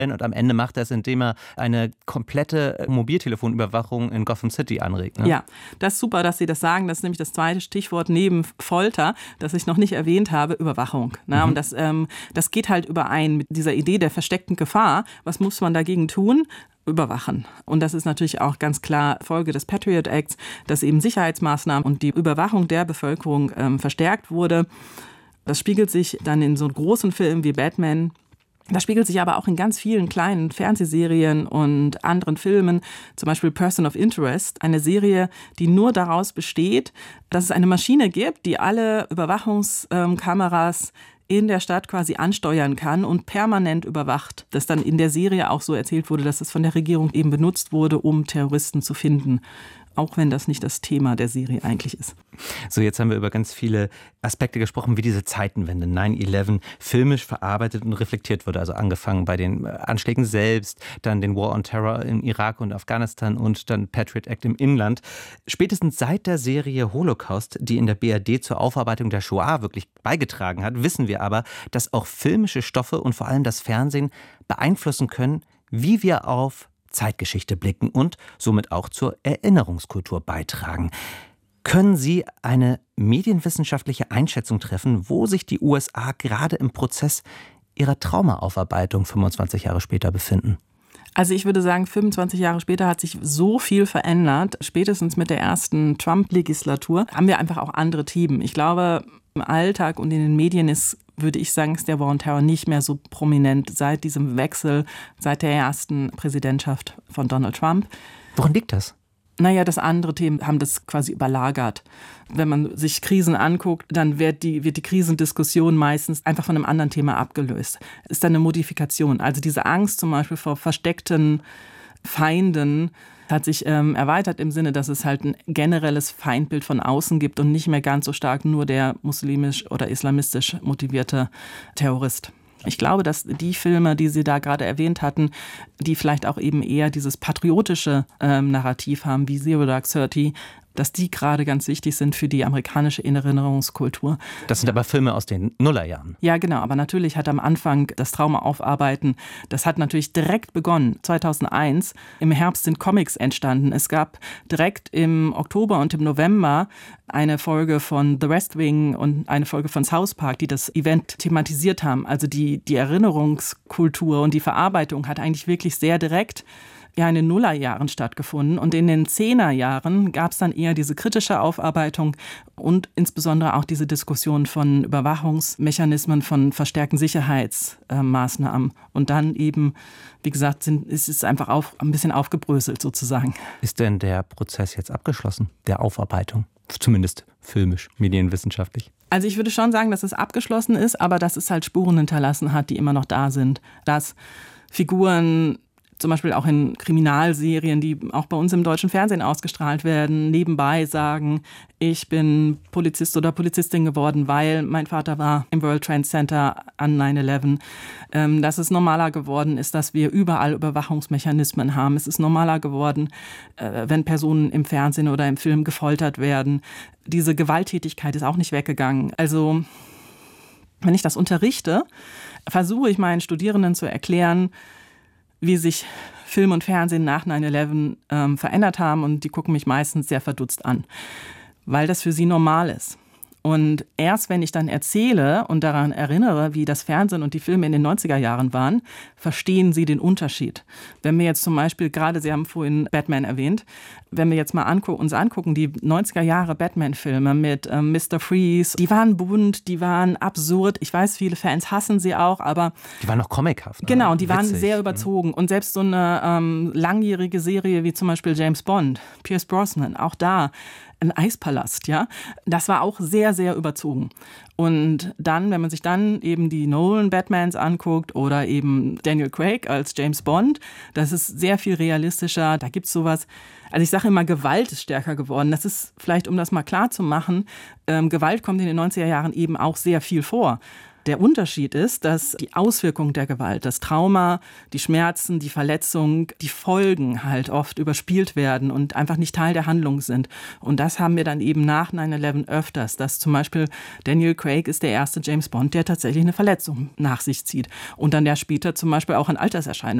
Und am Ende macht er es, indem er eine komplette Mobiltelefonüberwachung in Gotham City anregt. Ne? Ja, das ist super, dass Sie das sagen. Das ist nämlich das zweite Stichwort neben Folter, das ich noch nicht erwähnt habe, Überwachung. Ne? Und das geht halt überein mit dieser Idee der versteckten Gefahr. Was muss man dagegen tun? Überwachen. Und das ist natürlich auch ganz klar Folge des Patriot Acts, dass eben Sicherheitsmaßnahmen und die Überwachung der Bevölkerung verstärkt wurde. Das spiegelt sich dann in so großen Filmen wie Batman. Das spiegelt sich aber auch in ganz vielen kleinen Fernsehserien und anderen Filmen, zum Beispiel Person of Interest, eine Serie, die nur daraus besteht, dass es eine Maschine gibt, die alle Überwachungskameras in der Stadt quasi ansteuern kann und permanent überwacht. Das dann in der Serie auch so erzählt wurde, dass es von der Regierung eben benutzt wurde, um Terroristen zu finden. Auch wenn das nicht das Thema der Serie eigentlich ist. So, jetzt haben wir über ganz viele Aspekte gesprochen, wie diese Zeitenwende 9/11 filmisch verarbeitet und reflektiert wurde. Also angefangen bei den Anschlägen selbst, dann den War on Terror in Irak und Afghanistan und dann Patriot Act im Inland. Spätestens seit der Serie Holocaust, die in der BRD zur Aufarbeitung der Shoah wirklich beigetragen hat, wissen wir aber, dass auch filmische Stoffe und vor allem das Fernsehen beeinflussen können, wie wir auf Zeitgeschichte blicken und somit auch zur Erinnerungskultur beitragen. Können Sie eine medienwissenschaftliche Einschätzung treffen, wo sich die USA gerade im Prozess ihrer Traumaaufarbeitung 25 Jahre später befinden? Also ich würde sagen, 25 Jahre später hat sich so viel verändert. Spätestens mit der ersten Trump-Legislatur haben wir einfach auch andere Themen. Ich glaube, im Alltag und in den Medien würde ich sagen, ist der War on Terror nicht mehr so prominent seit diesem Wechsel, seit der ersten Präsidentschaft von Donald Trump. Woran liegt das? Naja, das andere Themen haben das quasi überlagert. Wenn man sich Krisen anguckt, dann wird die Krisendiskussion meistens einfach von einem anderen Thema abgelöst. Ist dann eine Modifikation. Also diese Angst zum Beispiel vor versteckten Feinden hat sich erweitert im Sinne, dass es halt ein generelles Feindbild von außen gibt und nicht mehr ganz so stark nur der muslimisch oder islamistisch motivierte Terrorist. Ich glaube, dass die Filme, die Sie da gerade erwähnt hatten, die vielleicht auch eben eher dieses patriotische Narrativ haben, wie Zero Dark Thirty, dass die gerade ganz wichtig sind für die amerikanische Erinnerungskultur. Das sind aber Filme aus den Nullerjahren. Ja, genau. Aber natürlich hat am Anfang das Trauma aufarbeiten, das hat natürlich direkt begonnen. 2001, im Herbst sind Comics entstanden. Es gab direkt im Oktober und im November eine Folge von The West Wing und eine Folge von South Park, die das Event thematisiert haben. Also die Erinnerungskultur und die Verarbeitung hat eigentlich wirklich sehr direkt in den Nullerjahren stattgefunden. Und in den Zehnerjahren gab es dann eher diese kritische Aufarbeitung und insbesondere auch diese Diskussion von Überwachungsmechanismen, von verstärkten Sicherheitsmaßnahmen. Und dann eben, wie gesagt, ist es einfach ein bisschen aufgebröselt sozusagen. Ist denn der Prozess jetzt abgeschlossen, der Aufarbeitung? Zumindest filmisch, medienwissenschaftlich. Also ich würde schon sagen, dass es abgeschlossen ist, aber dass es halt Spuren hinterlassen hat, die immer noch da sind. Dass Figuren zum Beispiel auch in Kriminalserien, die auch bei uns im deutschen Fernsehen ausgestrahlt werden, nebenbei sagen, ich bin Polizist oder Polizistin geworden, weil mein Vater war im World Trade Center an 9/11. Dass es normaler geworden ist, dass wir überall Überwachungsmechanismen haben. Es ist normaler geworden, wenn Personen im Fernsehen oder im Film gefoltert werden. Diese Gewalttätigkeit ist auch nicht weggegangen. Also, wenn ich das unterrichte, versuche ich meinen Studierenden zu erklären, wie sich Film und Fernsehen nach 9/11 verändert haben. Und die gucken mich meistens sehr verdutzt an, weil das für sie normal ist. Und erst wenn ich dann erzähle und daran erinnere, wie das Fernsehen und die Filme in den 90er Jahren waren, verstehen sie den Unterschied. Wenn wir jetzt zum Beispiel, gerade Sie haben vorhin Batman erwähnt, wenn wir jetzt mal uns angucken, die 90er Jahre Batman-Filme mit Mr. Freeze, die waren bunt, die waren absurd. Ich weiß, viele Fans hassen sie auch, aber die waren noch comichaft. Genau, die waren sehr überzogen. Und selbst so eine langjährige Serie wie zum Beispiel James Bond, Pierce Brosnan, auch da ein Eispalast, ja, das war auch sehr, sehr überzogen. Und dann, wenn man sich dann eben die Nolan-Batmans anguckt oder eben Daniel Craig als James Bond, das ist sehr viel realistischer, da gibt es sowas. Also ich sage immer, Gewalt ist stärker geworden. Das ist vielleicht, um das mal klar zu machen, Gewalt kommt in den 90er Jahren eben auch sehr viel vor. Der Unterschied ist, dass die Auswirkung der Gewalt, das Trauma, die Schmerzen, die Verletzung, die Folgen halt oft überspielt werden und einfach nicht Teil der Handlung sind. Und das haben wir dann eben nach 9/11 öfters, dass zum Beispiel Daniel Craig ist der erste James Bond, der tatsächlich eine Verletzung nach sich zieht und dann ja später zum Beispiel auch an Alterserscheinungen